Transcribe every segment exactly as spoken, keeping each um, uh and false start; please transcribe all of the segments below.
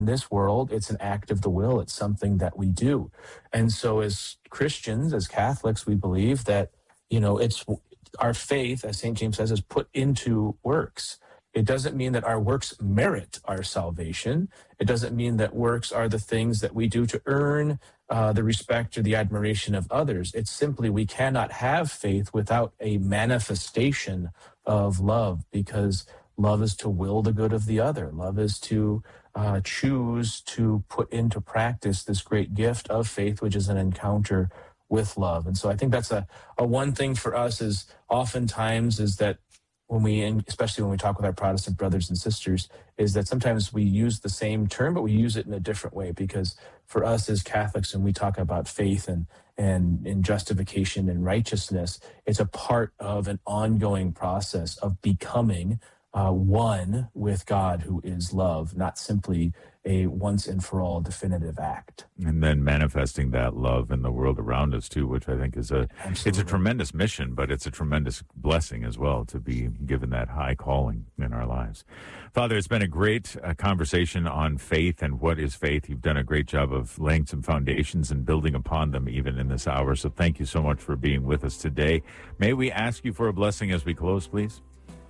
this world, it's an act of the will. It's something that we do. And so as Christians, as Catholics, we believe that, you know, it's our faith, as Saint James says, is put into works. It doesn't mean that our works merit our salvation. It doesn't mean that works are the things that we do to earn uh, the respect or the admiration of others. It's simply we cannot have faith without a manifestation of love, because love is to will the good of the other. Love is to uh, choose to put into practice this great gift of faith, which is an encounter with love. And so I think that's a, a one thing for us is oftentimes is that when we, and especially when we talk with our Protestant brothers and sisters, is that sometimes we use the same term, but we use it in a different way. Because for us as Catholics, when we talk about faith and and in justification and righteousness, it's a part of an ongoing process of becoming uh, one with God, who is love, not simply a once and for all definitive act. And then manifesting that love in the world around us too, which I think is a, Absolutely. It's a tremendous mission, but it's a tremendous blessing as well to be given that high calling in our lives. Father, it's been a great uh, conversation on faith and what is faith. You've done a great job of laying some foundations and building upon them even in this hour. So thank you so much for being with us today. May we ask you for a blessing as we close, please?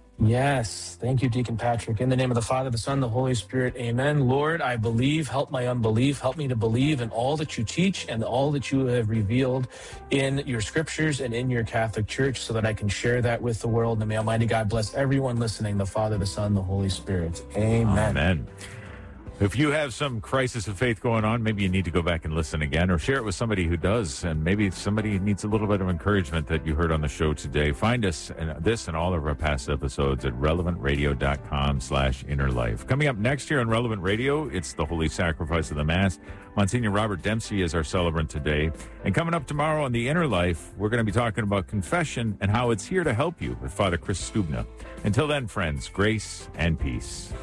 Yes. Thank you, Deacon Patrick. In the name of the Father, the Son, the Holy Spirit. Amen. Lord, I believe. Help my unbelief. Help me to believe in all that you teach and all that you have revealed in your scriptures and in your Catholic Church, so that I can share that with the world. And may Almighty God bless everyone listening, the Father, the Son, the Holy Spirit. Amen. Amen. If you have some crisis of faith going on, maybe you need to go back and listen again, or share it with somebody who does, and maybe somebody needs a little bit of encouragement that you heard on the show today. Find us and this and all of our past episodes at relevant radio dot com slash inner life. Coming up next year on Relevant Radio, it's the Holy Sacrifice of the Mass. Monsignor Robert Dempsey is our celebrant today. And coming up tomorrow on The Inner Life, we're going to be talking about confession and how it's here to help you with Father Chris Stubna. Until then, friends, grace and peace.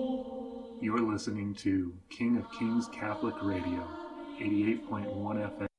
You are listening to King of Kings Catholic Radio, eighty-eight point one F M.